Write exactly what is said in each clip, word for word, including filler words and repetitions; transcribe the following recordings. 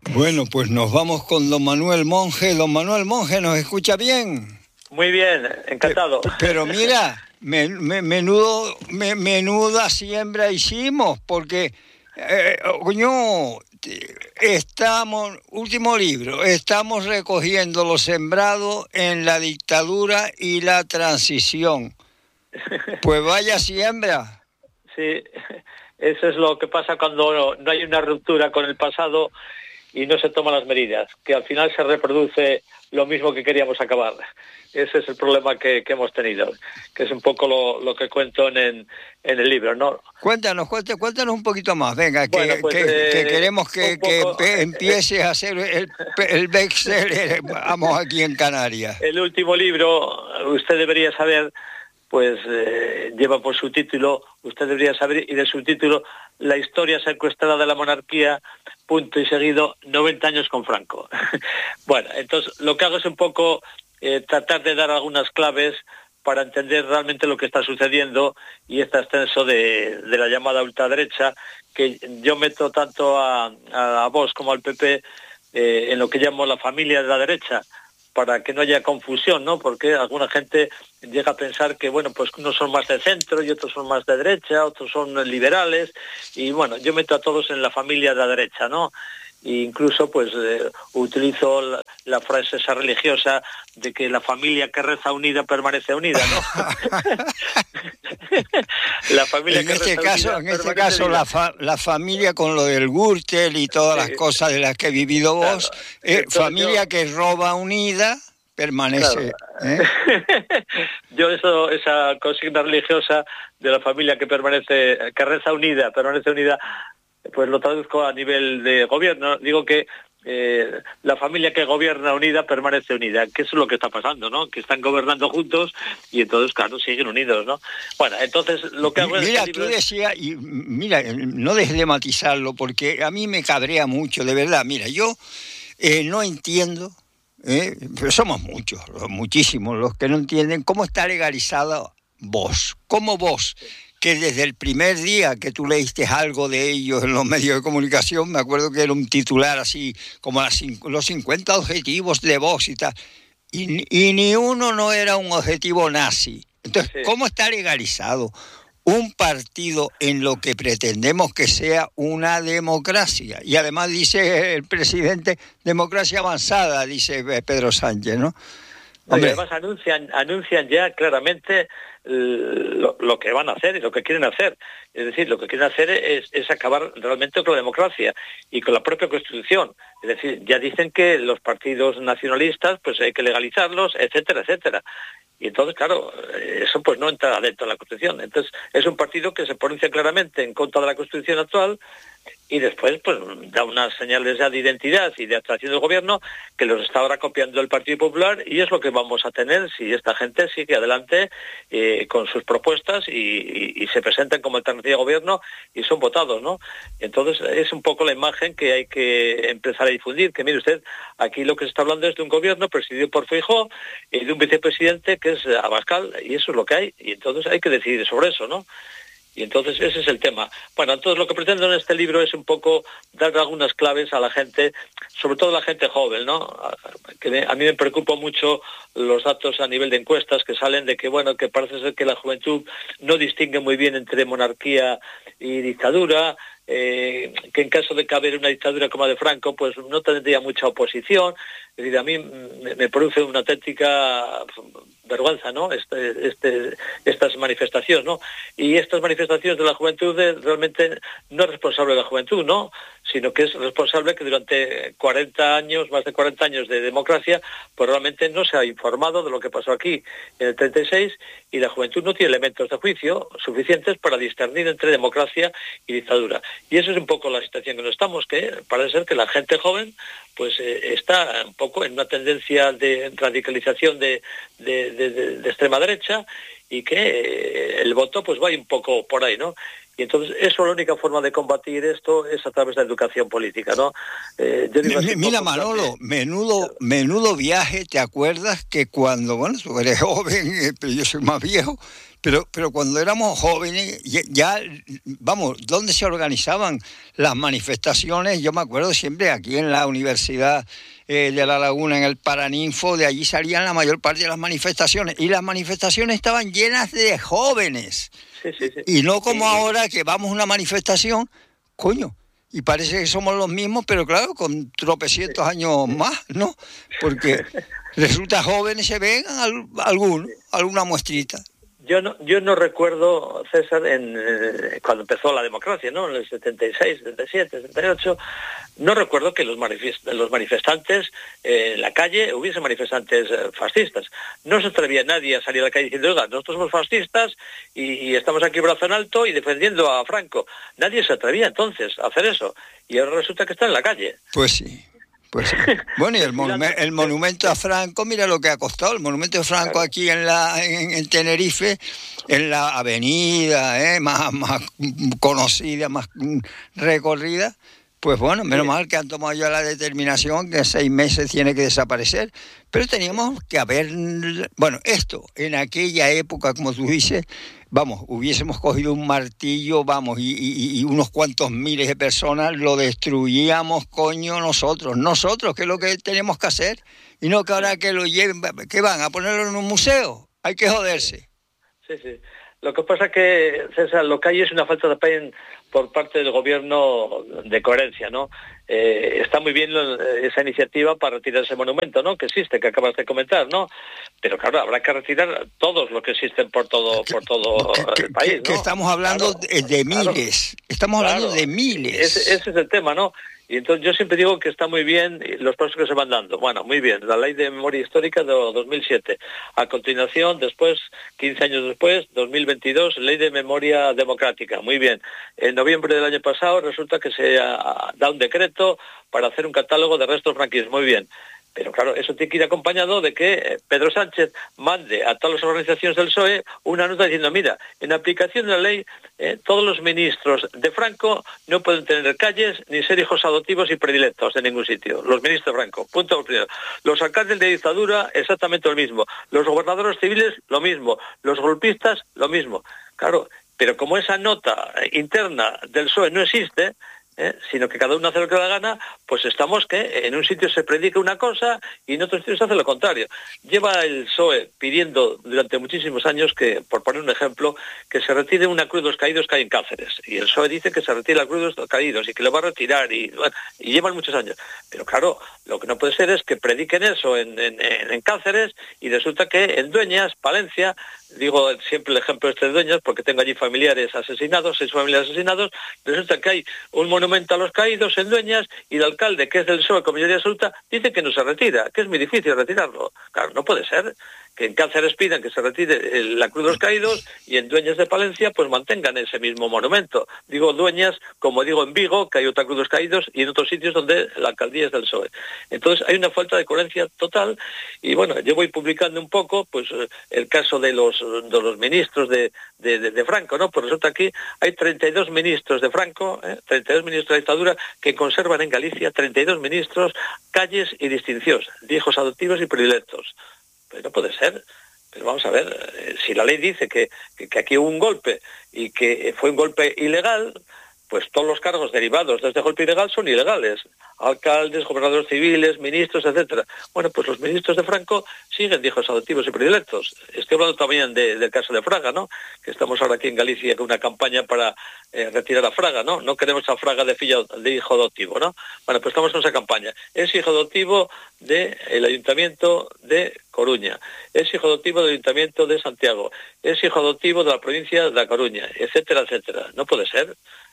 Bueno, pues nos vamos con don Manuel Monge. Don Manuel Monge, ¿nos escucha bien? Muy bien, encantado. Pero, pero mira, me, me, menudo, me, menuda siembra hicimos, porque, eh, coño, estamos, último libro, estamos recogiendo lo sembrado en la dictadura y la transición. Pues vaya siembra. Sí, eso es lo que pasa cuando no hay una ruptura con el pasado y no se toman las medidas, que al final se reproduce lo mismo que queríamos acabar. Ese es el problema que, que hemos tenido, que es un poco lo, lo que cuento en, en, en el libro, ¿no? Cuéntanos, cuéntanos, cuéntanos un poquito más, venga, bueno, que, pues, que, eh, que queremos que, poco, que empieces a hacer el, el bestseller, vamos, aquí en Canarias. El último libro, usted debería saber, pues eh, lleva por subtítulo, usted debería saber, y de subtítulo, La historia secuestrada de la monarquía, punto y seguido, noventa años con Franco. Bueno, entonces lo que hago es un poco eh, tratar de dar algunas claves para entender realmente lo que está sucediendo y este ascenso de, de la llamada ultraderecha, que yo meto tanto a, a, a Vox como al P P eh, en lo que llamo la familia de la derecha, para que no haya confusión, ¿no? Porque alguna gente llega a pensar que, bueno, pues unos son más de centro y otros son más de derecha, otros son liberales, y bueno, yo meto a todos en la familia de la derecha, ¿no? E incluso, pues, eh, utilizo la, la frase esa religiosa de que la familia que reza unida permanece unida, ¿no? La familia en que este reza caso, unida en este caso la, fa, la familia con lo del Gürtel y todas sí. las cosas de las que he vivido vos, claro. eh, familia yo, que roba unida permanece. Claro. ¿eh? Yo eso, esa consigna religiosa de la familia que permanece, que reza unida, permanece unida, pues lo traduzco a nivel de gobierno. Digo que eh, la familia que gobierna unida permanece unida, que eso es lo que está pasando, ¿no? Que están gobernando juntos y entonces, claro, siguen unidos, ¿no? Bueno, entonces lo que hago es... Mira, tú decías, y mira, no dejes de matizarlo, porque a mí me cabrea mucho, de verdad. Mira, yo eh, no entiendo, eh, pero somos muchos, muchísimos los que no entienden cómo está legalizada Vox, cómo Vox, que desde el primer día que tú leíste algo de ellos en los medios de comunicación, me acuerdo que era un titular así, como las, los cincuenta objetivos de Vox y tal, y, y ni uno no era un objetivo nazi. Entonces, sí. ¿Cómo está legalizado un partido en lo que pretendemos que sea una democracia? Y además dice el presidente, democracia avanzada, dice Pedro Sánchez, ¿no? Hombre. Además anuncian, anuncian ya claramente lo, lo que van a hacer y lo que quieren hacer. Es decir, lo que quieren hacer es, es acabar realmente con la democracia y con la propia Constitución. Es decir, ya dicen que los partidos nacionalistas pues hay que legalizarlos, etcétera, etcétera. Y entonces, claro, eso pues no entra dentro de la Constitución. Entonces, es un partido que se pronuncia claramente en contra de la Constitución actual y después pues da unas señales ya de identidad y de actuación del gobierno que los está ahora copiando el Partido Popular, y es lo que vamos a tener si esta gente sigue adelante eh, con sus propuestas y, y, y se presentan como alternativa de gobierno y son votados, ¿no? Entonces es un poco la imagen que hay que empezar a difundir, que mire usted, aquí lo que se está hablando es de un gobierno presidido por Feijóo y de un vicepresidente que es Abascal, y eso es lo que hay, y entonces hay que decidir sobre eso, ¿no? Y entonces ese es el tema. Bueno, entonces lo que pretendo en este libro es un poco dar algunas claves a la gente, sobre todo a la gente joven, ¿no? Que a mí me preocupan mucho los datos a nivel de encuestas que salen de que, bueno, que parece ser que la juventud no distingue muy bien entre monarquía y dictadura, eh, que en caso de que haber una dictadura como la de Franco, pues no tendría mucha oposición. Es decir, a mí me, me produce una auténtica vergüenza, ¿no? Este, este, estas manifestaciones, ¿no? Y estas manifestaciones de la juventud es, realmente no es responsable de la juventud, ¿no? Sino que es responsable que durante cuarenta años, más de cuarenta años de democracia, pues realmente no se ha informado de lo que pasó aquí en el treinta y seis, y la juventud no tiene elementos de juicio suficientes para discernir entre democracia y dictadura. Y eso es un poco la situación que nos estamos, que parece ser que la gente joven pues eh, está un poco en una tendencia de radicalización de, de, de, de, de extrema derecha, y que eh, el voto pues va un poco por ahí, ¿no? Y entonces eso, la única forma de combatir esto es a través de la educación política, ¿no? Eh, yo digo así, mira, Manolo, menudo, menudo viaje. ¿Te acuerdas que cuando, bueno, tú eres joven, pero yo soy más viejo, pero, pero cuando éramos jóvenes, ya, ya, vamos, ¿dónde se organizaban las manifestaciones? Yo me acuerdo siempre aquí en la Universidad eh, de La Laguna, en el Paraninfo, de allí salían la mayor parte de las manifestaciones, y las manifestaciones estaban llenas de jóvenes. Sí, sí, sí. Y no como sí. ahora que vamos a una manifestación, coño, y parece que somos los mismos, pero claro, con tropecientos sí. años más, ¿no? Porque resulta jóvenes se ven algunos, alguna muestrita. Yo no, yo no recuerdo, César, en, eh, cuando empezó la democracia, ¿no? En el setenta y seis, setenta y siete, setenta y ocho, no recuerdo que los, manifest, los manifestantes eh, en la calle hubiesen manifestantes eh, fascistas. No se atrevía nadie a salir a la calle diciendo, oiga, nosotros somos fascistas y, y estamos aquí brazo en alto y defendiendo a Franco. Nadie se atrevía entonces a hacer eso. Y ahora resulta que está en la calle. Pues sí. Pues sí. Bueno, y el, monume, el monumento a Franco, mira lo que ha costado, el monumento a Franco claro. aquí en la en, en Tenerife, en la avenida eh, más, más conocida, más recorrida, pues bueno, menos sí. mal que han tomado ya la determinación que en seis meses tiene que desaparecer, pero teníamos que haber, bueno, esto, en aquella época, como tú dices, vamos, hubiésemos cogido un martillo, vamos, y, y, y unos cuantos miles de personas, lo destruíamos, coño, nosotros, nosotros, que es lo que tenemos que hacer, y no que ahora que lo lleven, ¿qué van? ¿A ponerlo en un museo? Hay que joderse. Sí, sí. Lo que pasa que, César, lo que hay es una falta de pen por parte del gobierno de coherencia, ¿no? Eh, está muy bien esa iniciativa para retirar ese monumento, ¿no? Que existe, que acabas de comentar, ¿no? Pero claro, habrá que retirar todos los que existen por todo, por todo que, el país, que, ¿no? Que estamos hablando claro, de, de miles, claro, estamos hablando claro, de miles. Ese, ese es el tema, ¿no? Y entonces yo siempre digo que está muy bien los pasos que se van dando. Bueno, muy bien, la Ley de Memoria Histórica de dos mil siete. A continuación, después, quince años después, dos mil veintidós, Ley de Memoria Democrática. Muy bien. En noviembre del año pasado resulta que se da un decreto para hacer un catálogo de restos franquistas. Muy bien. Pero claro, eso tiene que ir acompañado de que Pedro Sánchez mande a todas las organizaciones del P S O E una nota diciendo, mira, en aplicación de la ley, eh, todos los ministros de Franco no pueden tener calles ni ser hijos adoptivos y predilectos en ningún sitio. Los ministros de Franco, punto primero. Los alcaldes de dictadura, exactamente lo mismo. Los gobernadores civiles, lo mismo. Los golpistas, lo mismo. Claro, pero como esa nota interna del P S O E no existe, ¿Eh? sino que cada uno hace lo que le da gana, pues estamos que en un sitio se predica una cosa y en otro sitio se hace lo contrario. Lleva el P S O E pidiendo durante muchísimos años que, por poner un ejemplo, que se retire una cruz de los caídos que hay en Cáceres. Y el P S O E dice que se retire la cruz de los caídos y que lo va a retirar y, bueno, y llevan muchos años. Pero claro, lo que no puede ser es que prediquen eso en, en, en Cáceres y resulta que en Dueñas, Palencia, digo siempre el ejemplo este de Dueñas porque tengo allí familiares asesinados, seis familiares asesinados, resulta que hay un monumento a los caídos en Dueñas y el alcalde, que es del P S O E con mayoría absoluta, dice que no se retira, que es muy difícil retirarlo. Claro, no puede ser que en Cáceres pidan que se retire la cruz de los caídos y en Dueñas de Palencia pues mantengan ese mismo monumento. Digo Dueñas, como digo en Vigo, que hay otra cruz de los caídos y en otros sitios donde la alcaldía es del P S O E. Entonces hay una falta de coherencia total y bueno, yo voy publicando un poco pues el caso de los, de los ministros de, de, de, de Franco, ¿no? Pues resulta aquí hay treinta y dos ministros de Franco, ¿eh? treinta y dos ministros de la dictadura que conservan en Galicia, treinta y dos ministros, calles y distinciones, de hijos adoptivos y predilectos. Pues no puede ser. Pero vamos a ver, eh, si la ley dice que, que, que aquí hubo un golpe y que fue un golpe ilegal, pues todos los cargos derivados de este golpe ilegal son ilegales. Alcaldes, gobernadores civiles, ministros, etcétera. Bueno, pues los ministros de Franco siguen de hijos adoptivos y predilectos. Estoy hablando también de, del caso de Fraga, ¿no? Que estamos ahora aquí en Galicia con una campaña para eh, retirar a Fraga, ¿no? No queremos a Fraga de, fillo, de hijo adoptivo, ¿no? Bueno, pues estamos con esa campaña. Es hijo adoptivo del Ayuntamiento de Coruña, es hijo adoptivo del Ayuntamiento de Santiago, es hijo adoptivo de la provincia de La Coruña, etcétera, etcétera. No puede ser.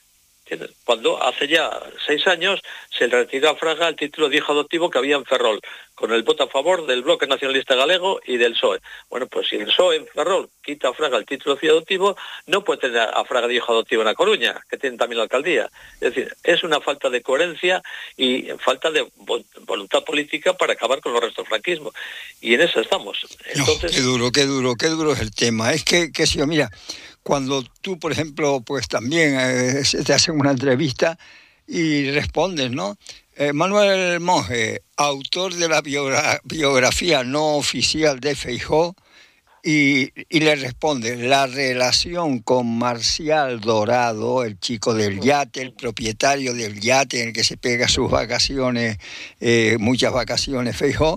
Cuando hace ya seis años se le retiró a Fraga el título de hijo adoptivo que había en Ferrol, con el voto a favor del Bloque Nacionalista Galego y del P S O E. Bueno, pues si el P S O E en Ferrol quita a Fraga el título de hijo adoptivo, no puede tener a Fraga de hijo adoptivo en La Coruña, que tiene también la alcaldía. Es decir, es una falta de coherencia y falta de voluntad política para acabar con los restos del franquismo. Y en eso estamos. Entonces... No, qué duro, qué duro, qué duro es el tema. Es que, que si yo, mira... cuando tú, por ejemplo, pues también eh, te hacen una entrevista y respondes, ¿no? Eh, Manuel Monge, autor de la biogra- biografía no oficial de Feijóo, y, y le responde, la relación con Marcial Dorado, el chico del yate, el propietario del yate en el que se pega sus vacaciones, eh, muchas vacaciones Feijóo,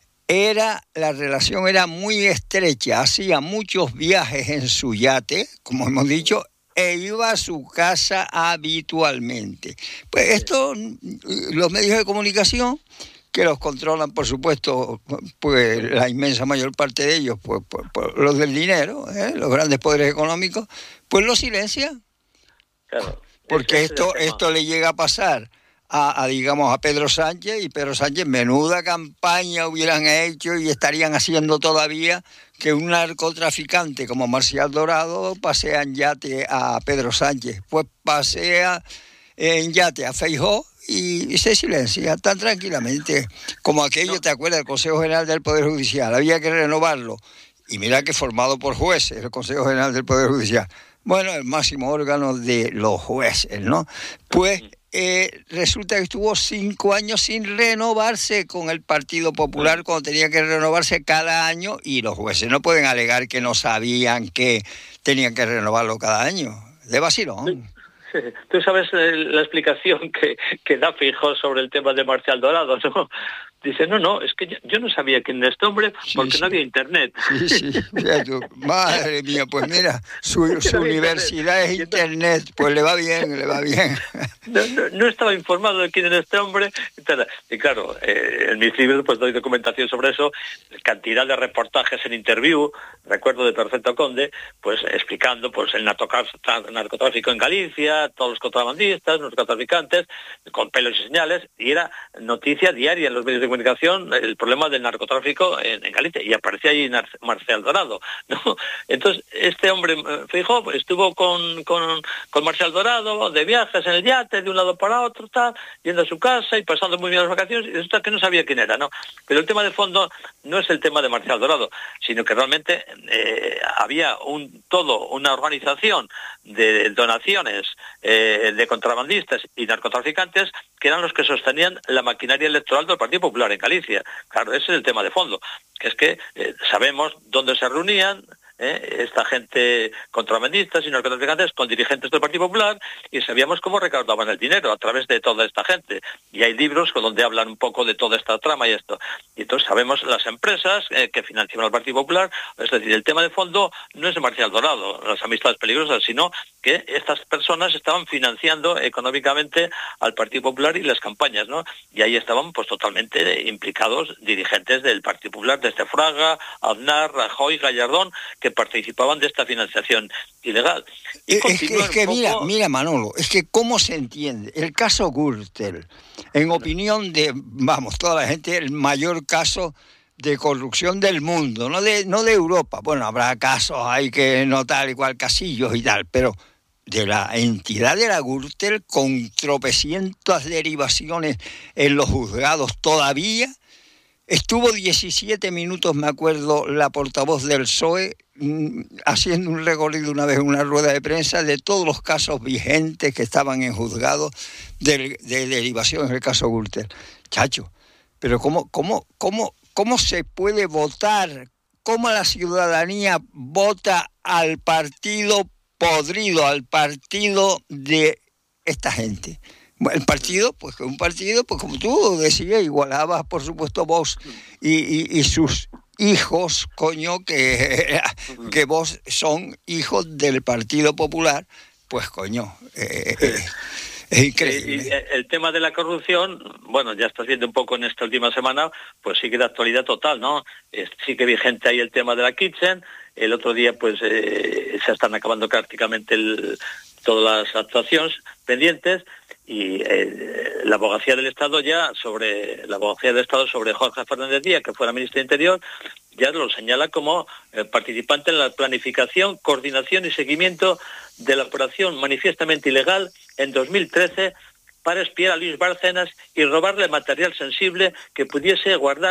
era, la relación era muy estrecha, hacía muchos viajes en su yate, como hemos dicho, e iba a su casa habitualmente. Pues esto, los medios de comunicación, que los controlan, por supuesto, pues la inmensa mayor parte de ellos, pues por, por los del dinero, ¿eh? Los grandes poderes económicos, pues lo silencian. Claro. Porque esto, esto le llega a pasar a, a, digamos, a Pedro Sánchez, y Pedro Sánchez, menuda campaña hubieran hecho y estarían haciendo todavía que un narcotraficante como Marcial Dorado pasea en yate a Pedro Sánchez. Pues pasea en yate a Feijóo y, y se silencia tan tranquilamente como aquello, no. ¿Te acuerdas? El Consejo General del Poder Judicial, había que renovarlo. Y mira que formado por jueces, el Consejo General del Poder Judicial. Bueno, el máximo órgano de los jueces, ¿no? Pues eh, resulta que estuvo cinco años sin renovarse con el Partido Popular cuando tenía que renovarse cada año, y los jueces no pueden alegar que no sabían que tenían que renovarlo cada año. De vacilón. Tú sabes la explicación que, que da Feijóo sobre el tema de Marcial Dorado, ¿no? Dice, no, no, es que yo, yo no sabía quién era este hombre porque sí, no había internet. Sí, sí, tú, madre mía, pues mira, su, su universidad internet. es internet, pues le va bien, le va bien. No, no, no estaba informado de quién era este hombre. Y claro, eh, en mis libros pues doy documentación sobre eso, cantidad de reportajes en Interview, recuerdo de Perfecto Conde, pues explicando pues el narcotráfico en Galicia, todos los contrabandistas, los narcotraficantes, con pelos y señales, y era noticia diaria en los medios de comunicación el problema del narcotráfico en, en Galicia, y aparecía ahí Marcial Dorado, ¿no? Entonces este hombre Feijóo estuvo con, con, con Marcial Dorado de viajes en el yate de un lado para otro, tal, yendo a su casa y pasando muy bien las vacaciones, y resulta que no sabía quién era, ¿no? Pero el tema de fondo no es el tema de Marcial Dorado, sino que realmente eh, había un todo una organización de donaciones eh, de contrabandistas y narcotraficantes que eran los que sostenían la maquinaria electoral del Partido Popular en Galicia. Claro, ese es el tema de fondo, que es que eh, sabemos dónde se reunían ¿eh? esta gente contrabandistas y narcotraficantes con dirigentes del Partido Popular, y sabíamos cómo recaudaban el dinero a través de toda esta gente. Y hay libros donde hablan un poco de toda esta trama y esto. Y entonces sabemos las empresas eh, que financiaban al Partido Popular. Es decir, el tema de fondo no es de Marcial Dorado, las amistades peligrosas, sino que estas personas estaban financiando económicamente al Partido Popular y las campañas, ¿no? Y ahí estaban pues totalmente implicados dirigentes del Partido Popular, desde Fraga, Aznar, Rajoy, Gallardón, que participaban de esta financiación ilegal. Y es que, es que poco... mira, mira Manolo, es que cómo se entiende el caso Gürtel, en opinión de, vamos, toda la gente, el mayor caso de corrupción del mundo, no de, no de Europa. Bueno, habrá casos, hay que notar igual casillos y tal, pero de la entidad de la Gürtel, con tropecientas derivaciones en los juzgados todavía. Estuvo diecisiete minutos, me acuerdo, la portavoz del P S O E haciendo un recorrido una vez en una rueda de prensa de todos los casos vigentes que estaban en juzgados de, de derivación en el caso Gürtel. Chacho, pero ¿cómo, cómo, cómo, cómo se puede votar? ¿Cómo la ciudadanía vota al partido podrido, al partido de esta gente? El partido, pues un partido, pues como tú decías, igualabas, por supuesto, Vox y, y, y sus hijos, coño, que, que Vox son hijos del Partido Popular, pues coño, eh, eh, es increíble. Y el tema de la corrupción, bueno, ya estás viendo un poco en esta última semana, pues sigue de actualidad total, ¿no? Sigue vigente ahí el tema de la Kitchen. El otro día, pues, eh, se están acabando prácticamente el, todas las actuaciones pendientes. Y eh, la abogacía del Estado ya sobre la abogacía del Estado sobre Jorge Fernández Díaz, que fuera ministro de Interior, ya lo señala como eh, participante en la planificación, coordinación y seguimiento de la operación manifiestamente ilegal en dos mil trece para espiar a Luis Bárcenas y robarle material sensible que pudiese guardar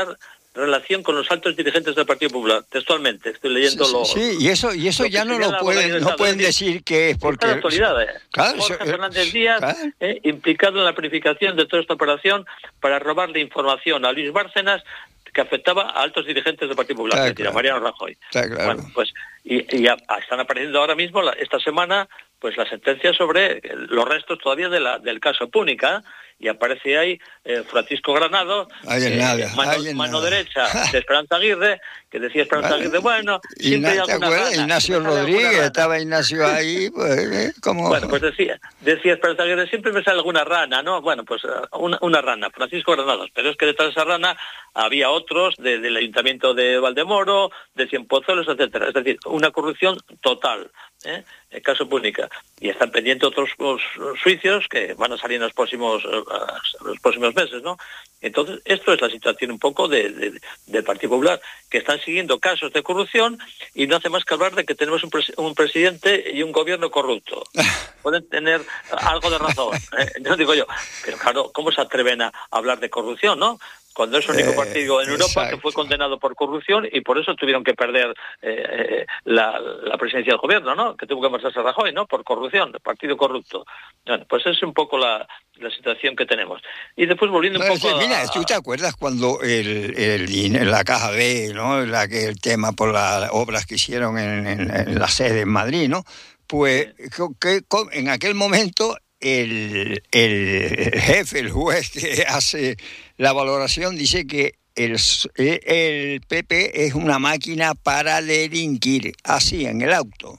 relación con los altos dirigentes del Partido Popular, textualmente, estoy leyendo sí, lo... Sí, y eso, y eso ya no lo pueden, no pueden decir que es porque... En la actualidad, eh. claro, Jorge eso, Fernández Díaz, claro. eh, implicado en la planificación de toda esta operación para robarle información a Luis Bárcenas que afectaba a altos dirigentes del Partido Popular, Está es decir, claro. a Mariano Rajoy. Está claro. Bueno, pues, y, y a, están apareciendo ahora mismo, la, esta semana, pues la sentencia sobre los restos todavía de la, del caso Púnica, y aparece ahí eh, Francisco Granado, eh, nada, mano, mano nada. derecha de Esperanza Aguirre, que decía Esperanza Aguirre, bueno, siempre Ignacio, hay alguna rana, Ignacio Rodríguez, estaba Ignacio ahí, pues, ¿eh? como... Bueno, pues decía, decía Esperanza Aguirre, siempre me sale alguna rana, ¿no? Bueno, pues una, una rana, Francisco Granados, pero es que detrás de esa rana había otros de, del Ayuntamiento de Valdemoro, de Cienpozuelos, etcétera. Es decir, una corrupción total, ¿eh? El caso Púnica. Y están pendientes otros los, los juicios que van a salir en los próximos, los próximos meses, ¿no? Entonces, esto es la situación un poco de, de, del Partido Popular, que están siguiendo casos de corrupción y no hace más que hablar de que tenemos un, pres un presidente y un gobierno corrupto. Pueden tener algo de razón, ¿eh? No digo yo, pero claro, ¿cómo se atreven a hablar de corrupción, no? Cuando es el único partido en Europa exacto. que fue condenado por corrupción y por eso tuvieron que perder eh, la, la presidencia del gobierno, ¿no? Que tuvo que marcharse Rajoy, ¿no? Por corrupción, partido corrupto. Bueno, pues es un poco la, la situación que tenemos. Y después volviendo un no, poco es que, a... Mira, ¿tú te acuerdas cuando el, el, la Caja B, ¿no? La, que el tema por las obras que hicieron en, en, en la sede en Madrid, ¿no? Pues sí. que, que, en aquel momento... El, el jefe, el juez que hace la valoración, dice que el, el P P es una máquina para delinquir, así en el auto.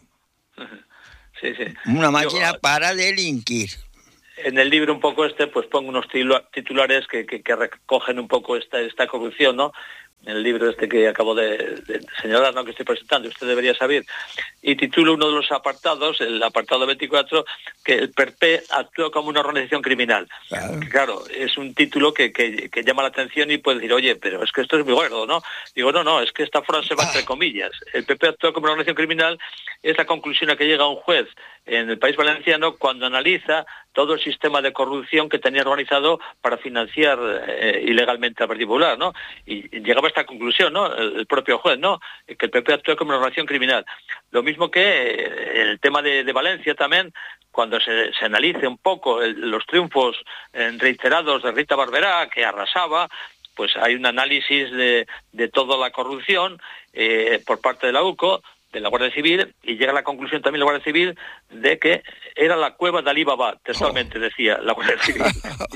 Sí, sí. Una máquina Yo, para delinquir. En el libro un poco este, pues pongo unos titulares que, que, que recogen un poco esta, esta corrupción, ¿no? En el libro este que acabo de, de señalar, ¿no? Que estoy presentando, usted debería saber, y titulo uno de los apartados, el apartado veinticuatro, que el P P actúa como una organización criminal. Claro, claro es un título que, que, que llama la atención y puede decir, oye, pero es que esto es muy gordo, ¿no? Digo, no, no, es que esta frase va entre comillas. El P P actúa como una organización criminal, es la conclusión a que llega un juez en el País Valenciano cuando analiza todo el sistema de corrupción que tenía organizado para financiar eh, ilegalmente al Partido Popular, ¿no? Y llegaba a esta conclusión, ¿no? El, el propio juez, ¿no? Que el P P actúa como una organización criminal. Lo mismo que eh, el tema de, de Valencia también, cuando se, se analice un poco el, los triunfos eh, reiterados de Rita Barberá, que arrasaba, pues hay un análisis de, de toda la corrupción eh, por parte de la U C O, de la Guardia Civil, y llega a la conclusión también la Guardia Civil de que era la cueva de Alí Baba, textualmente decía la Guardia Civil.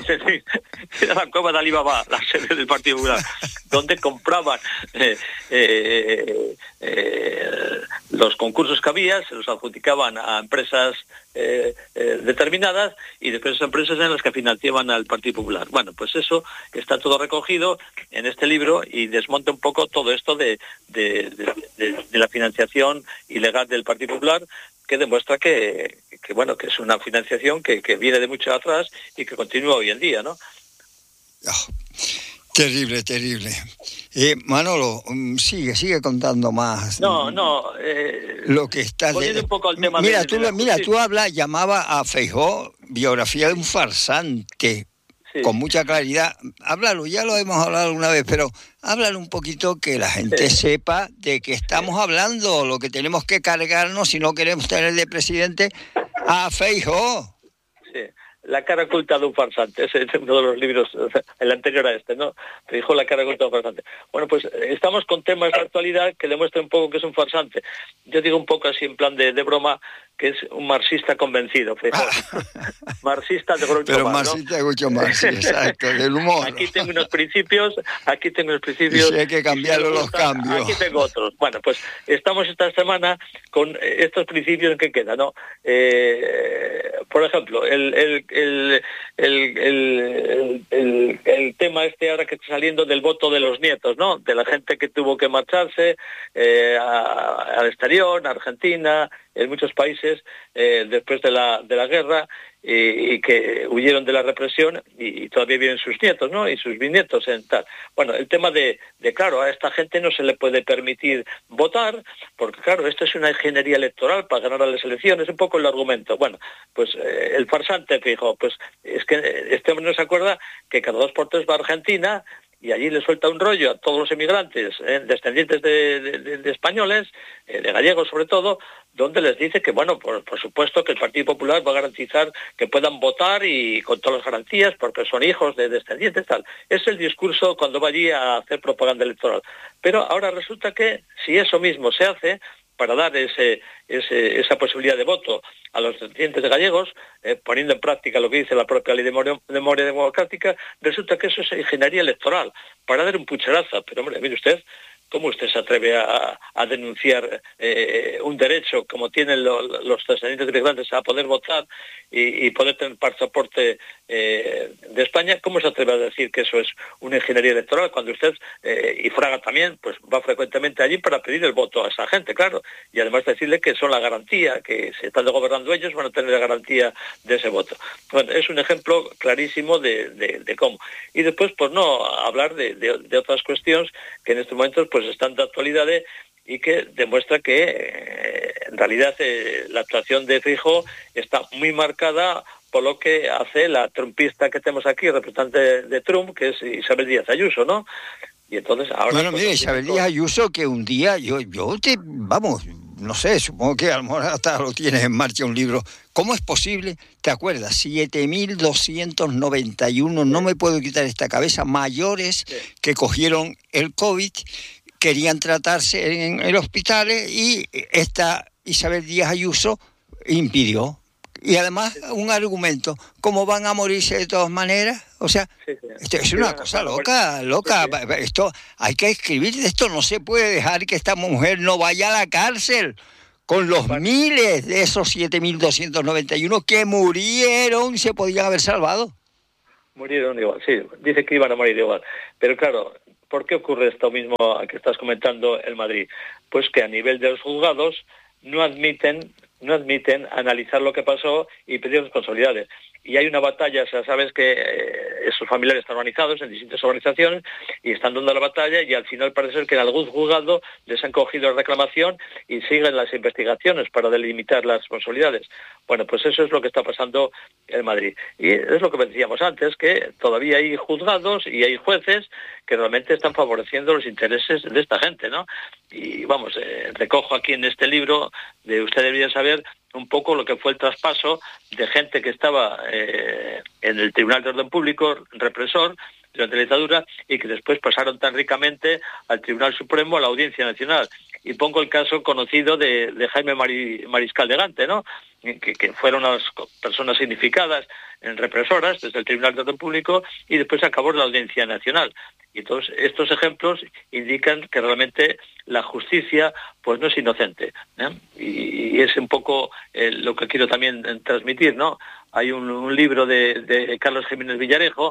Era la cueva de Alí Baba, la sede del Partido Popular, donde compraban eh, eh, eh, los concursos que había, se los adjudicaban a empresas eh, eh, determinadas, y después esas empresas eran las que financiaban al Partido Popular. Bueno, pues eso está todo recogido en este libro y desmonta un poco todo esto de, de, de, de, de la financiación ilegal del Partido Popular, que demuestra que, que bueno, que es una financiación que, que viene de mucho atrás y que continúa hoy en día, ¿no? Oh, terrible, terrible. Eh, Manolo, sigue, sigue contando más. No, no. Eh, lo que está volviendo un poco al tema. Mira, de, tú, de mira, tú hablas, llamaba a Feijóo biografía de un farsante. Sí. Con mucha claridad. Háblalo, ya lo hemos hablado una vez, pero háblalo un poquito que la gente sí. sepa de qué estamos sí. hablando, lo que tenemos que cargarnos si no queremos tener de presidente a Feijóo. Sí, la cara oculta de un farsante, ese es uno de los libros, el anterior a este, ¿no? Feijóo, la cara oculta de un farsante. Bueno, pues estamos con temas de actualidad que demuestran un poco que es un farsante. Yo digo un poco así en plan de, de broma, que es un marxista convencido, Feijóo. Marxista de Groucho Pero Marx, marxista de Groucho Marx, sí, exacto, del humor. Aquí tengo unos principios, aquí tengo unos principios. Y si hay que cambiarlo los cambios. Aquí tengo otros. Bueno, pues estamos esta semana con estos principios que quedan, ¿no? Eh, por ejemplo, el, el, el, el, el, el, el tema este ahora que está saliendo del voto de los nietos, ¿no? De la gente que tuvo que marcharse eh, a, al exterior, a Argentina, en muchos países eh, después de la de la guerra y, y que huyeron de la represión y, y todavía viven sus nietos, ¿no? Y sus bisnietos en tal. Bueno, el tema de, de claro, a esta gente no se le puede permitir votar porque claro, esto es una ingeniería electoral para ganar a las elecciones, un poco el argumento. Bueno, pues eh, el farsante, fijo, pues es que este hombre no se acuerda que cada dos por tres va a Argentina y allí le suelta un rollo a todos los emigrantes, eh, descendientes de, de, de españoles, eh, de gallegos sobre todo, donde les dice que, bueno, por, por supuesto que el Partido Popular va a garantizar que puedan votar y con todas las garantías porque son hijos de descendientes, tal. Es el discurso cuando va allí a hacer propaganda electoral. Pero ahora resulta que si eso mismo se hace para dar ese, ese, esa posibilidad de voto a los descendientes de gallegos, eh, poniendo en práctica lo que dice la propia ley de memoria, de memoria democrática, resulta que eso es ingeniería electoral, para dar un pucherazo. Pero hombre, mire usted, ¿cómo usted se atreve a, a denunciar eh, un derecho como tienen lo, los descendientes de migrantes a poder votar y, y poder tener pasaporte eh, de España? ¿Cómo se atreve a decir que eso es una ingeniería electoral cuando usted, eh, y Fraga también, pues va frecuentemente allí para pedir el voto a esa gente, claro? Y además decirle que son la garantía, que si están gobernando ellos van a tener la garantía de ese voto. Bueno, es un ejemplo clarísimo de, de, de cómo. Y después, pues no hablar de, de, de otras cuestiones que en estos momentos pues están de actualidad y que demuestra que eh, en realidad eh, la actuación de Feijóo está muy marcada por lo que hace la trumpista que tenemos aquí, representante de, de Trump, que es Isabel Díaz Ayuso, ¿no? Y entonces ahora... Bueno, pues, mira, Isabel Díaz Ayuso, que un día, yo, yo te, vamos, no sé, supongo que a lo mejor hasta lo tienes en marcha un libro. ¿Cómo es posible? ¿Te acuerdas? siete mil doscientos noventa y uno, sí. No me puedo quitar esta cabeza, mayores sí. que cogieron el COVID, querían tratarse en, en hospitales y esta Isabel Díaz Ayuso impidió. Y además un argumento, ¿cómo van a morirse de todas maneras? O sea, sí, sí. esto es una sí, cosa loca, loca. Sí, sí. Esto hay que escribir de esto, no se puede dejar que esta mujer no vaya a la cárcel con los bueno. miles de esos siete mil doscientos noventa y uno que murieron y se podían haber salvado. Murieron igual, sí, dice que iban a morir igual. Pero claro, ¿por qué ocurre esto mismo que estás comentando en Madrid? Pues que a nivel de los juzgados no admiten... no admiten analizar lo que pasó y pedir responsabilidades. Y hay una batalla, o sea, sabes que eh, esos familiares están organizados en distintas organizaciones y están dando la batalla y al final parece ser que en algún juzgado les han cogido la reclamación y siguen las investigaciones para delimitar las responsabilidades. Bueno, pues eso es lo que está pasando en Madrid. Y es lo que decíamos antes, que todavía hay juzgados y hay jueces que realmente están favoreciendo los intereses de esta gente, ¿no? Y vamos, eh, recojo aquí en este libro, de usted debería saber un poco lo que fue el traspaso de gente que estaba eh, en el Tribunal de Orden Público, represor, durante la dictadura, y que después pasaron tan ricamente al Tribunal Supremo, a la Audiencia Nacional. Y pongo el caso conocido de, de Jaime Mari, Mariscal de Gante, ¿no? Que, que fueron unas personas significadas en represoras desde el Tribunal de Orden Público y después acabó en la Audiencia Nacional. Y todos estos ejemplos indican que realmente la justicia pues no es inocente, ¿eh? Y, y es un poco eh, lo que quiero también transmitir, ¿no? Hay un, un libro de, de Carlos Jiménez Villarejo,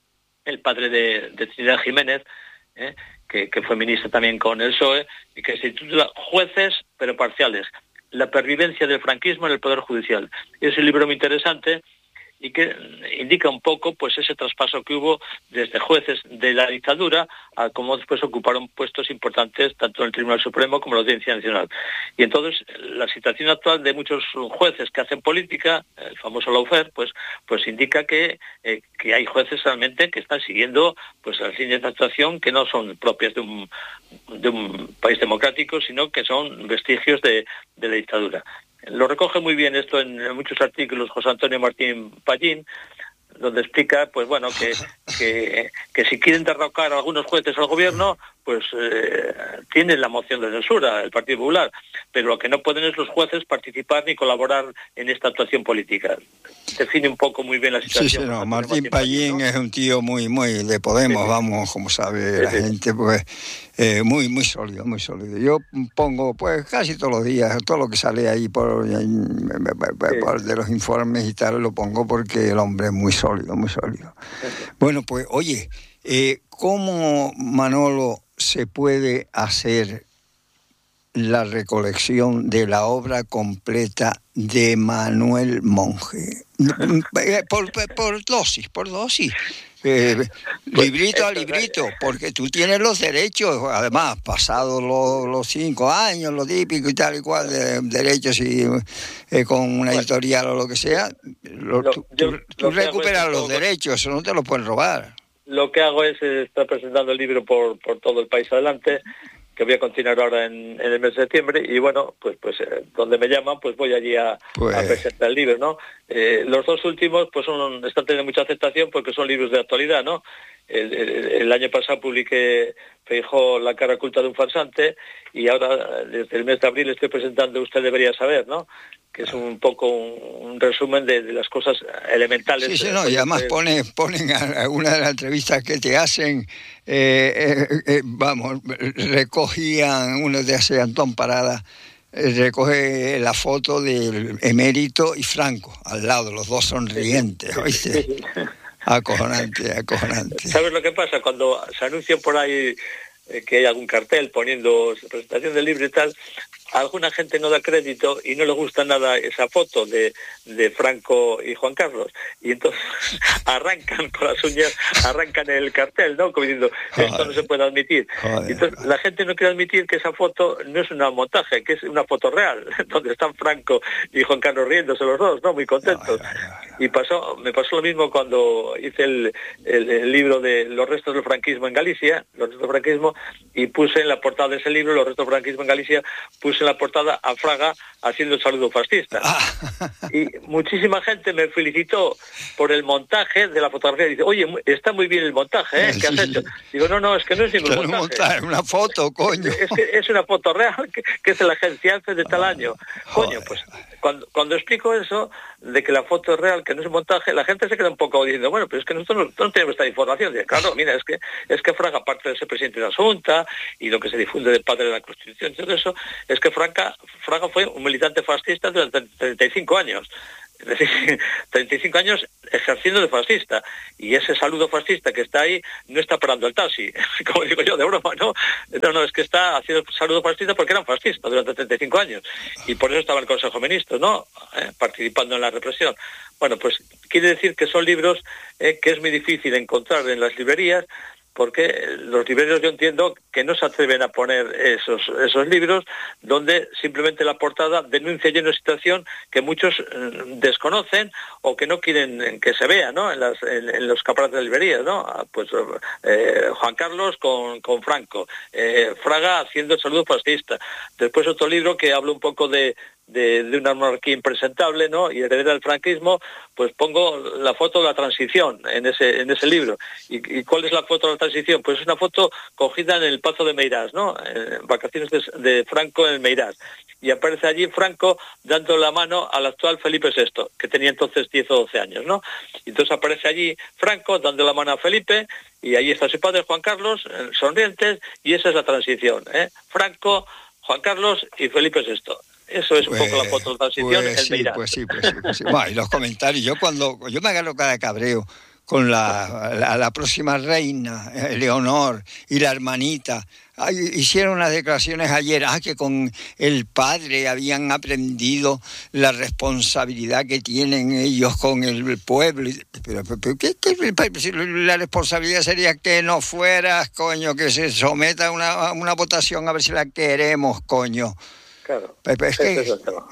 el padre de, de Trinidad Jiménez, ¿eh? que, que fue ministro también con el P S O E, y que se titula Jueces pero parciales, la pervivencia del franquismo en el Poder Judicial. Es un libro muy interesante y que indica un poco pues ese traspaso que hubo desde jueces de la dictadura a cómo después ocuparon puestos importantes tanto en el Tribunal Supremo como en la Audiencia Nacional. Y entonces la situación actual de muchos jueces que hacen política, el famoso lawfare, pues pues indica que, eh, que hay jueces realmente que están siguiendo pues las líneas de actuación que no son propias de un, de un país democrático, sino que son vestigios de, de la dictadura. Lo recoge muy bien esto en muchos artículos José Antonio Martín Pallín, donde explica, pues bueno, que, que, que si quieren derrocar a algunos jueces al gobierno, pues eh, tienen la moción de censura, el Partido Popular, pero lo que no pueden es los jueces participar ni colaborar en esta actuación política. Define un poco muy bien la situación. Sí, sí, no, Martín, Martín Pallín, ¿no? Es un tío muy, muy de Podemos, sí, vamos, como sabe sí, la sí. gente, pues eh, muy, muy sólido, muy sólido. Yo pongo, pues casi todos los días, todo lo que sale ahí por, sí. por de los informes y tal, lo pongo porque el hombre es muy sólido, muy sólido. Sí, sí. Bueno, pues oye, eh, ¿cómo, Manolo, se puede hacer la recolección de la obra completa de Manuel Monge? Por, por, por dosis, por dosis. Eh, pues, librito a librito, porque tú tienes los derechos, además, pasados los, los cinco años, lo típico y tal y cual, de derechos y eh, con una editorial o lo que sea, lo, tú, tú, tú recuperas los derechos, eso no te lo pueden robar. lo que hago es eh, estar presentando el libro por, por todo el país adelante, que voy a continuar ahora en, en el mes de septiembre, y bueno, pues pues eh, donde me llaman, pues voy allí a, pues... a presentar el libro, ¿no? Eh, los dos últimos, pues son, están teniendo mucha aceptación porque son libros de actualidad, ¿no? El, el, el año pasado publiqué Feijóo, la cara oculta de un farsante, y ahora, desde el mes de abril, estoy presentando Usted debería saber, ¿no? Que es un poco un, un resumen de, de las cosas elementales. Sí, sí, no, y además pone, ponen a, a una de las entrevistas que te hacen, eh, eh, eh, vamos, recogían, uno de hace Antón Parada, eh, recoge la foto del emérito y Franco, al lado, los dos sonrientes, ¿oíste? Sí, sí. Acojonante, acojonante. ¿Sabes lo que pasa? Cuando se anuncia por ahí eh, que hay algún cartel poniendo presentación del libro y tal, alguna gente no da crédito y no le gusta nada esa foto de, de Franco y Juan Carlos, y entonces arrancan con las uñas, arrancan el cartel, ¿no? Como diciendo, esto Joder. no se puede admitir. Joder. Entonces la gente no quiere admitir que esa foto no es una montaje, que es una foto real, donde están Franco y Juan Carlos riéndose los dos, ¿no? Muy contentos. Joder. Y pasó, me pasó lo mismo cuando hice el, el, el libro de Los restos del franquismo en Galicia, los restos del franquismo, y puse en la portada de ese libro, Los restos del franquismo en Galicia, puse en la portada a Fraga haciendo el saludo fascista. Ah. Y muchísima gente me felicitó por el montaje de la fotografía. Dice, oye, está muy bien el montaje, ¿eh? ¿Qué has hecho? Digo, no, no, es que no es ningún montaje. montaje. Una foto, coño. Es que es una foto real, que, que es de la agencia ANCE de tal año. Coño, pues cuando, cuando explico eso, de que la foto es real, que no es un montaje, la gente se queda un poco diciendo, bueno, pero es que nosotros no, no tenemos esta información. Dice, claro, mira, es que es que Fraga, aparte de ser presidente de la Junta y lo que se difunde del padre de la Constitución y todo eso, es que Fraga, Fraga fue un militante fascista durante treinta y cinco años. Es decir, treinta y cinco años ejerciendo de fascista, y ese saludo fascista que está ahí no está parando el taxi, como digo yo, de broma, ¿no? No, no, es que está haciendo el saludo fascista porque eran fascistas durante treinta y cinco años, y por eso estaba el Consejo de Ministros, ¿no? Eh, participando en la represión. Bueno, pues quiere decir que son libros eh, que es muy difícil encontrar en las librerías, porque los libreros, yo entiendo que no se atreven a poner esos esos libros donde simplemente la portada denuncia ya una situación que muchos eh, desconocen o que no quieren que se vea, ¿no? En, las, en, en los escaparates de librerías, ¿no? Pues eh, Juan Carlos con, con Franco, eh, Fraga haciendo el saludo fascista. Después otro libro que habla un poco de De, de una monarquía impresentable, ¿no? Y heredera del franquismo, pues pongo la foto de la transición en ese en ese libro. ¿Y, y cuál es la foto de la transición? Pues es una foto cogida en el Pazo de Meirás, ¿no? En vacaciones de, de Franco en el Meirás. Y aparece allí Franco dando la mano al actual Felipe sexto, que tenía entonces diez o doce años, ¿no? Y entonces aparece allí Franco dando la mano a Felipe, y ahí está su padre Juan Carlos, sonrientes, y esa es la transición, ¿eh? Franco, Juan Carlos y Felipe sexto. Eso es un pues, poco la foto de transición. Pues, el sí, pues sí, pues sí, pues sí. Bueno, y los comentarios, yo cuando yo me agarro cada cabreo con la, la, la próxima reina, Leonor, y la hermanita. Ay, hicieron unas declaraciones ayer, ah, que con el padre habían aprendido la responsabilidad que tienen ellos con el pueblo. Pero, pero ¿qué, qué, la responsabilidad sería que no fueras, coño, que se someta a una, a una votación a ver si la queremos, coño. Claro. Pero es que es,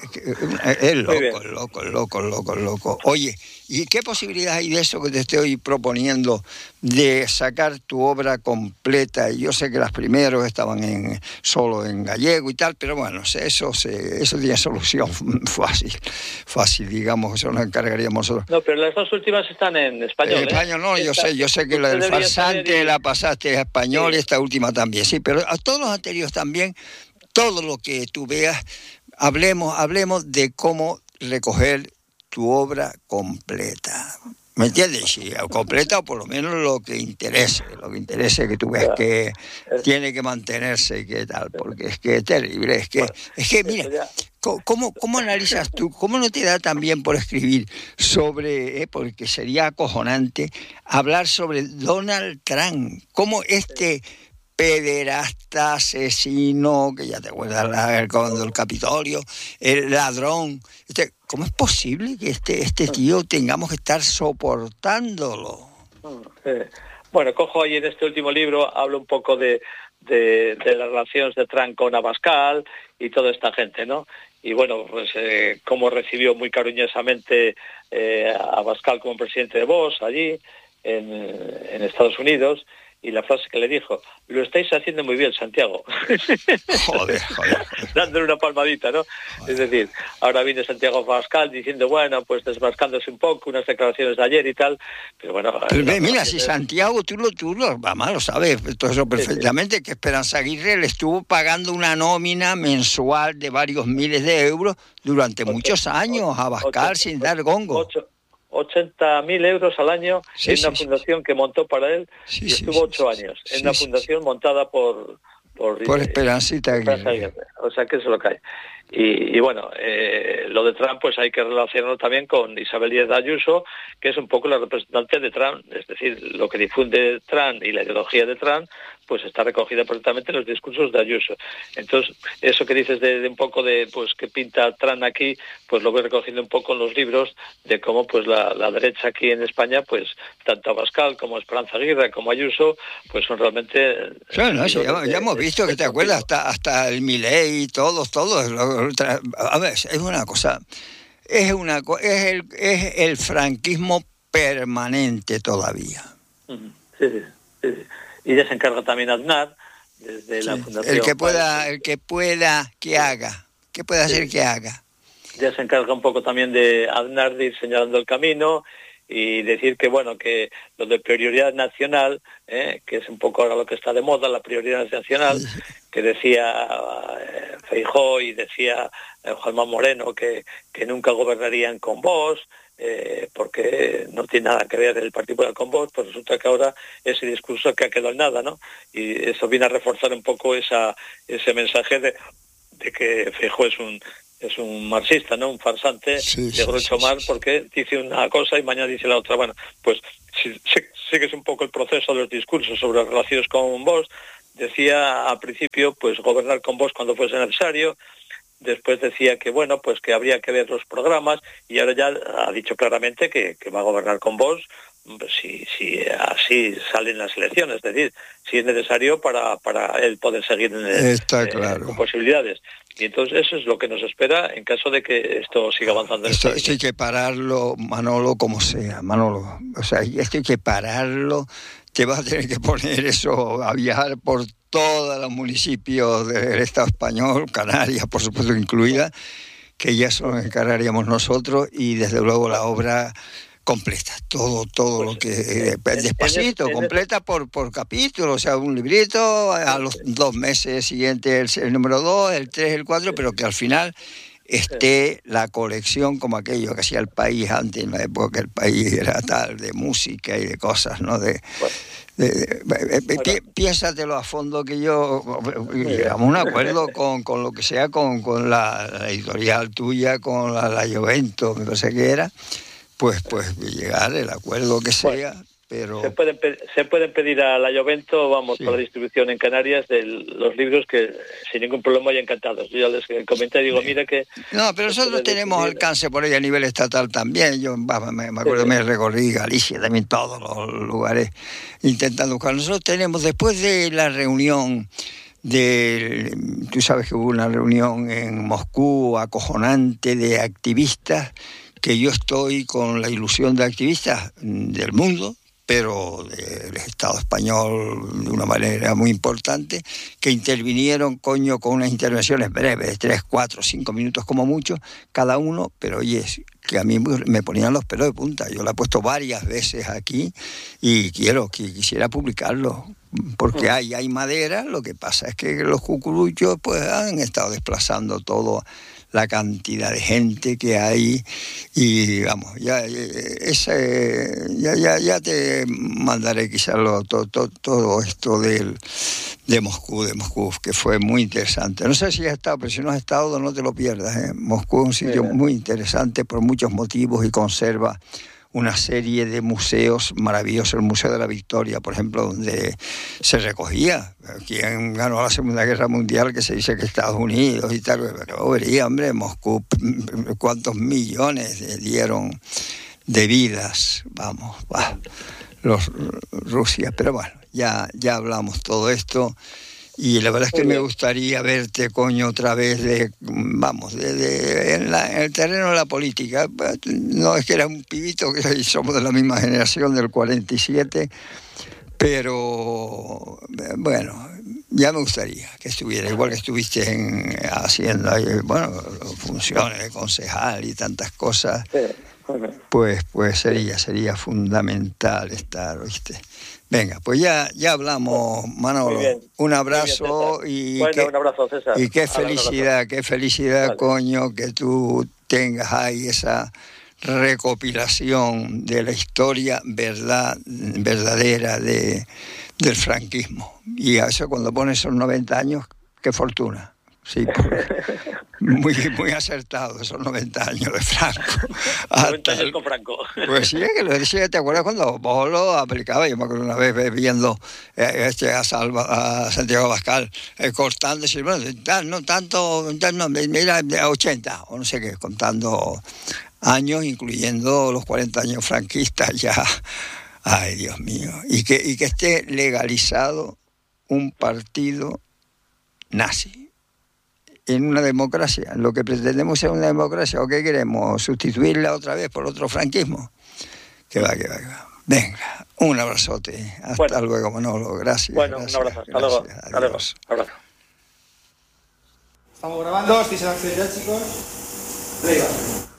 es, es loco, loco, loco, loco, loco. Oye, ¿y qué posibilidad hay de eso que te estoy proponiendo, de sacar tu obra completa? Yo sé que las primeros estaban en solo en gallego y tal, pero bueno, eso se, eso tiene solución fácil, fácil, digamos, eso nos encargaríamos nosotros. No, pero las dos últimas están en español. En español, ¿eh? No, yo Está, sé, yo sé que la del farsante la pasaste a español, sí. Y esta última también, sí, pero a todos los anteriores también. Todo lo que tú veas, hablemos, hablemos de cómo recoger tu obra completa. ¿Me entiendes? Sí, completa, o por lo menos lo que interese, lo que interese que tú ves que tiene que mantenerse y qué tal, porque es que es terrible, es que, es que mira, ¿cómo, cómo analizas tú, cómo no te da también por escribir sobre, eh, porque sería acojonante, hablar sobre Donald Trump, cómo este pederasta, asesino, que ya te acuerdas cuando el Capitolio, el ladrón, este, ¿cómo es posible que este este tío tengamos que estar soportándolo? Eh, bueno, cojo ahí en este último libro, hablo un poco de, de, de las relaciones de Trump con Abascal y toda esta gente, ¿no? Y bueno, pues eh, cómo recibió muy cariñosamente eh, a Abascal como presidente de Vox allí, en, en Estados Unidos, y la frase que le dijo: lo estáis haciendo muy bien, Santiago. Joder, joder, joder. Dándole una palmadita, ¿no? Joder. Es decir, ahora viene Santiago Abascal diciendo, bueno, pues desmascándose un poco unas declaraciones de ayer y tal, pero bueno... Pero ve, mira, si Santiago, tú lo, tú lo, vamos, lo sabes, todo eso perfectamente, sí, sí. Que Esperanza Aguirre le estuvo pagando una nómina mensual de varios miles de euros durante ocho, muchos años ocho, a Abascal ocho, sin ocho, dar gongo. Ocho. ochenta mil euros al año sí, en una sí, fundación sí. que montó para él sí, y estuvo sí, ocho sí, años sí, en una sí, fundación sí. montada por por, por Esperancita Aguirre. O sea que eso es lo que hay. Y, y bueno, eh, lo de Trump pues hay que relacionarlo también con Isabel Díaz Ayuso, que es un poco la representante de Trump, es decir, lo que difunde Trump y la ideología de Trump pues está recogida perfectamente en los discursos de Ayuso. Entonces, eso que dices de, de un poco de pues que pinta Trump aquí, pues lo voy recogiendo un poco en los libros de cómo pues la, la derecha aquí en España, pues tanto Abascal como Esperanza Aguirre como Ayuso, pues son realmente... Claro, no, sí, ya, ya hemos visto que te acuerdas, hasta, hasta el Milei, todos, todos. A ver, es una cosa, es una es el, es el franquismo permanente todavía. Sí, sí, sí, sí. Y ya se encarga también Aznar desde sí, la fundación. El que pueda, el que pueda que haga, que pueda hacer sí. que haga. Ya se encarga un poco también de Aznar de ir señalando el camino y decir que bueno, que lo de prioridad nacional, eh, que es un poco ahora lo que está de moda, la prioridad nacional, sí. que decía eh, Feijóo y decía eh, Juanma Moreno que, que nunca gobernarían con Vox, Eh, porque no tiene nada que ver el Partido Popular con Vox, pues resulta que ahora ese discurso que ha quedado en nada, ¿no? Y eso viene a reforzar un poco esa ese mensaje de, de que Feijóo es un es un marxista, ¿no? Un farsante sí, de Groucho sí, Marx, sí, sí. porque dice una cosa y mañana dice la otra. Bueno, pues si sigues un poco el proceso de los discursos sobre las relaciones con Vox, decía al principio, pues gobernar con Vox cuando fuese necesario. Después decía que, bueno, pues que habría que ver los programas y ahora ya ha dicho claramente que, que va a gobernar con Vox si, si así salen las elecciones, es decir, si es necesario para, para él poder seguir en el, Está claro. eh, con posibilidades. Y entonces eso es lo que nos espera en caso de que esto siga avanzando. Esto, esto hay que pararlo, Manolo, como sea, Manolo. O sea, esto hay que pararlo. Te vas a tener que poner eso a viajar por todos los municipios del Estado español, Canarias, por supuesto, incluida, que ya eso nos encargaríamos nosotros, y desde luego la obra completa, todo todo pues, lo que eh, despacito, en, en, completa por por capítulo, o sea, un librito, a los dos meses siguientes el, el número dos, el tres, el cuatro, pero que al final esté la colección como aquello que hacía el País antes, en la época que el País era tal, de música y de cosas, ¿no? De, de, de, de, pi, piénsatelo a fondo, que yo llegamos a un acuerdo con, con lo que sea, con, con la, la editorial tuya, con la, la Jovento, me parece que era, pues pues llegar el acuerdo que sea. Pero... Se pueden, se pueden pedir a la Jovento, vamos, sí. para la distribución en Canarias de los libros que sin ningún problema hay encantados. Yo ya les comenté y digo, mira que... No, pero nosotros tenemos distribuir... alcance por ahí a nivel estatal también. Yo me, me acuerdo, sí, sí. me recorrí Galicia, también todos los lugares intentando buscar. Nosotros tenemos, después de la reunión de... Tú sabes que hubo una reunión en Moscú acojonante de activistas, que yo estoy con la ilusión de activistas del mundo, pero del Estado español de una manera muy importante, que intervinieron, coño, con unas intervenciones breves, de tres, cuatro, cinco minutos como mucho, cada uno, pero oye, que a mí me ponían los pelos de punta. Yo lo he puesto varias veces aquí y quiero, que quisiera publicarlo, porque hay, hay madera, lo que pasa es que los cucuruchos pues han estado desplazando todo, la cantidad de gente que hay, y vamos, ya ese, ya, ya, ya te mandaré quizás lo, todo, todo, todo esto del, de Moscú, de Moscú, que fue muy interesante. No sé si has estado, pero si no has estado, no te lo pierdas, ¿eh? Moscú es un sitio sí, muy interesante por muchos motivos y conserva una serie de museos maravillosos. El Museo de la Victoria, por ejemplo, donde se recogía quién ganó la Segunda Guerra Mundial, que se dice que Estados Unidos y tal, pero vería, hombre, Moscú, cuántos millones dieron de vidas, vamos, bah, los Rusia, pero bueno, ya, ya hablamos todo esto. Y la verdad es que Muy me bien. gustaría verte, coño, otra vez de, vamos, de, de- en, la- en el terreno de la política. No es que era un pibito, que somos de la misma generación, del cuarenta y siete, pero eh, bueno, ya me gustaría que estuviera, igual que estuviste en, haciendo ahí, bueno, funciones de concejal y tantas cosas, Sí. Ujú. pues, pues sería, sería fundamental estar, ¿viste? Venga, pues ya, ya hablamos, Muy Manolo. bien. Un Muy bien, abrazo César. y Bueno, que un abrazo, César. y qué Hala, un abrazo. felicidad, qué felicidad, Vale. coño, que tú tengas ahí esa recopilación de la historia verdad, verdadera de, del franquismo. Y a eso cuando pones esos noventa años, qué fortuna. Sí, porque muy, muy acertado esos noventa años de Franco. noventa Hasta años el- con Franco. Pues sí, es que lo decía, ¿te acuerdas cuando vos lo aplicabas? Yo me acuerdo una vez viendo eh, este, a, Salva, a Santiago Abascal eh, cortando, y bueno, tal, no tanto, tal, no, mira, de ochenta, o no sé qué, contando años, incluyendo los cuarenta años franquistas ya. Ay, Dios mío. Y que, y que esté legalizado un partido nazi en una democracia. Lo que pretendemos es una democracia, ¿o qué queremos? ¿Sustituirla otra vez por otro franquismo? Que va, que va, que va. Venga, un abrazote. Hasta Bueno. luego, Manolo. Gracias. Bueno, gracias, un abrazo. Hasta gracias. luego. Hasta luego. Adiós. Abrazo. Estamos grabando, ¿estáis en acción ya, chicos? Play.